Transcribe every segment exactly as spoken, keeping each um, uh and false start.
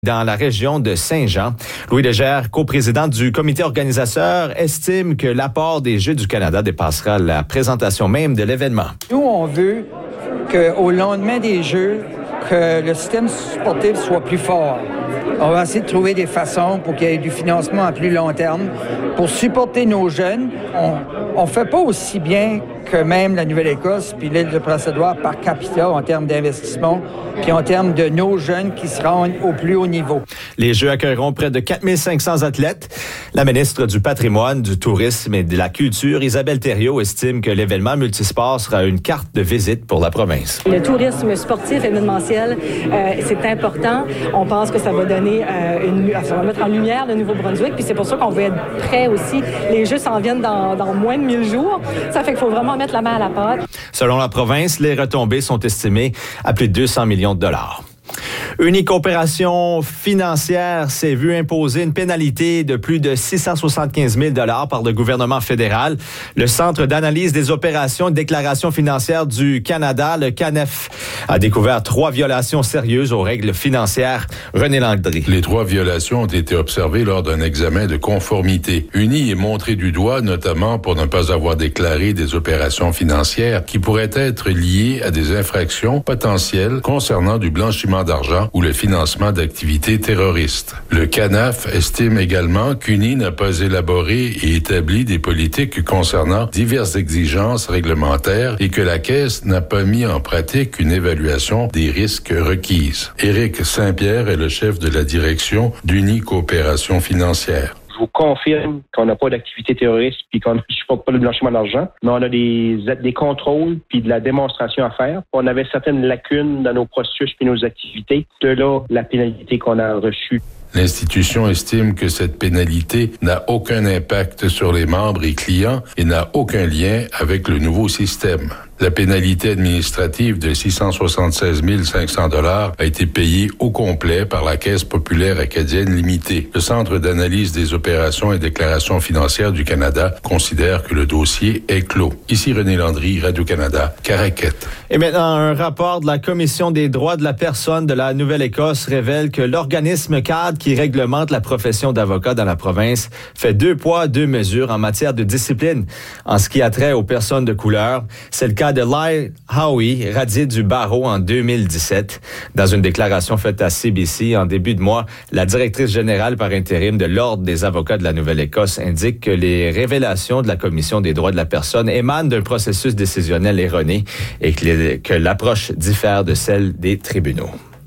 dans la région de Saint-Jean. Louis Legère, coprésident du comité organisateur, estime que l'apport des Jeux du Canada dépassera la présentation même de l'événement. Nous, on veut qu'au lendemain des Jeux, que le système sportif soit plus fort. On va essayer de trouver des façons pour qu'il y ait du financement à plus long terme pour supporter nos jeunes. On ne fait pas aussi bien que même la Nouvelle-Écosse puis l'île de Prince-Édouard par capita en termes d'investissement puis en termes de nos jeunes qui se rendent au plus haut niveau. Les Jeux accueilleront près de quatre mille cinq cents athlètes. La ministre du Patrimoine, du Tourisme et de la Culture, Isabelle Thériault, estime que l'événement multisport sera une carte de visite pour la province. Le tourisme sportif événementiel, euh, c'est important. On pense que ça va donner euh, une, ça va mettre en lumière le Nouveau-Brunswick, puis c'est pour ça qu'on veut être prêt aussi. Les Jeux s'en viennent dans, dans moins de mille jours. Ça fait qu'il faut vraiment mettre la main à la pâte. Selon la province, les retombées sont estimées à plus de deux cents millions de dollars. Une coopération financière s'est vue imposer une pénalité de plus de six cent soixante-quinze mille dollars par le gouvernement fédéral. Le Centre d'analyse des opérations et déclarations financières du Canada, le C A N E F, a découvert trois violations sérieuses aux règles financières. René Landry. Les trois violations ont été observées lors d'un examen de conformité. Uni est montré du doigt, notamment pour ne pas avoir déclaré des opérations financières qui pourraient être liées à des infractions potentielles concernant du blanchiment d'argent ou le financement d'activités terroristes. Le C A N A F estime également qu'Uni n'a pas élaboré et établi des politiques concernant diverses exigences réglementaires et que la Caisse n'a pas mis en pratique une évaluation des risques requises. Éric Saint-Pierre est le chef de la direction d'Uni Coopération financière. Je vous confirme qu'on n'a pas d'activité terroriste puis qu'on ne supporte pas le blanchiment d'argent, mais on a des, des contrôles puis de la démonstration à faire. On avait certaines lacunes dans nos processus puis nos activités. De là, la pénalité qu'on a reçue. L'institution estime que cette pénalité n'a aucun impact sur les membres et clients et n'a aucun lien avec le nouveau système. La pénalité administrative de six cent soixante-seize mille cinq cents dollars a été payée au complet par la Caisse populaire acadienne limitée. Le Centre d'analyse des opérations et déclarations financières du Canada considère que le dossier est clos. Ici René Landry, Radio-Canada, Caraquet. Et maintenant, un rapport de la Commission des droits de la personne de la Nouvelle-Écosse révèle que l'organisme cadre qui réglemente la profession d'avocat dans la province fait deux poids, deux mesures en matière de discipline. En ce qui a trait aux personnes de couleur, c'est le cas de Lyle Howie, radié du barreau en deux mille dix-sept. Dans une déclaration faite à C B C en début de mois, la directrice générale par intérim de l'Ordre des avocats de la Nouvelle-Écosse indique que les révélations de la Commission des droits de la personne émanent d'un processus décisionnel erroné et que, les, que l'approche diffère de celle des tribunaux.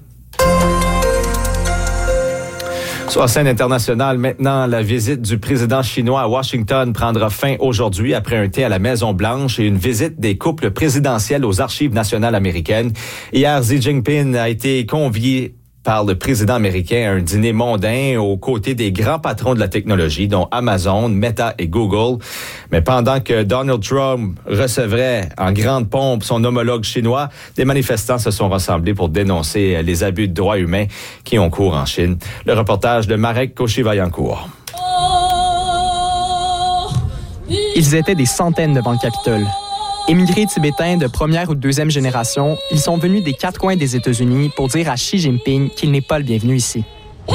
Sur la scène internationale, maintenant, la visite du président chinois à Washington prendra fin aujourd'hui après un thé à la Maison-Blanche et une visite des couples présidentiels aux Archives nationales américaines. Hier, Xi Jinping a été convié par le président américain à un dîner mondain aux côtés des grands patrons de la technologie, dont Amazon, Meta et Google. Mais pendant que Donald Trump recevrait en grande pompe son homologue chinois, des manifestants se sont rassemblés pour dénoncer les abus de droits humains qui ont cours en Chine. Le reportage de Marek Cauchy-Vaillancourt. Ils étaient des centaines devant le Capitole. Émigrés tibétains de première ou de deuxième génération, ils sont venus des quatre coins des États-Unis pour dire à Xi Jinping qu'il n'est pas le bienvenu ici.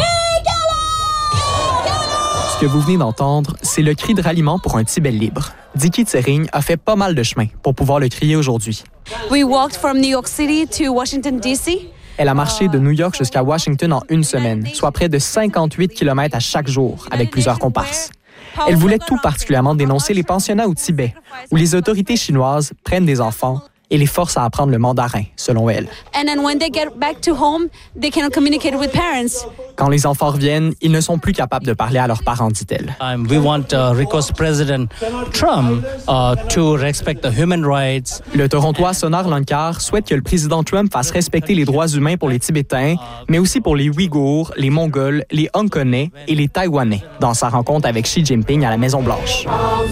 Ce que vous venez d'entendre, c'est le cri de ralliement pour un Tibet libre. Dicky Tsering a fait pas mal de chemin pour pouvoir le crier aujourd'hui. We walked from New York City to Washington, D C Elle a marché de New York jusqu'à Washington en une semaine, soit près de cinquante-huit kilomètres à chaque jour, avec plusieurs comparses. Elle voulait tout particulièrement dénoncer les pensionnats au Tibet, où les autorités chinoises prennent des enfants et les forcent à apprendre le mandarin, selon elle. And then when they get back to home, they cannot communicate with parents. Quand les enfants reviennent, ils ne sont plus capables de parler à leurs parents, dit-elle. Um, we want uh, request President Trump uh, to respect the human rights. Le Torontois Sonar Lankar souhaite que le président Trump fasse respecter les droits humains pour les Tibétains, mais aussi pour les Ouïghours, les Mongols, les Hongkonnais et les Taïwanais, dans sa rencontre avec Xi Jinping à la Maison-Blanche.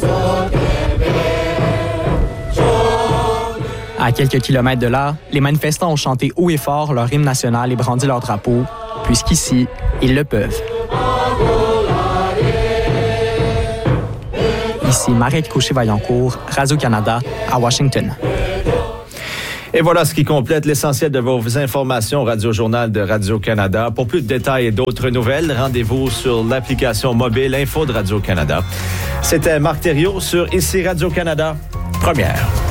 À quelques kilomètres de là, les manifestants ont chanté haut et fort leur hymne national et brandi leur drapeau, puisqu'ici, ils le peuvent. Ici Marek Cauchy-Vaillancourt, Radio-Canada, à Washington. Et voilà ce qui complète l'essentiel de vos informations Radio-Journal de Radio-Canada. Pour plus de détails et d'autres nouvelles, rendez-vous sur l'application mobile Info de Radio-Canada. C'était Marc Thériault sur Ici Radio-Canada, première.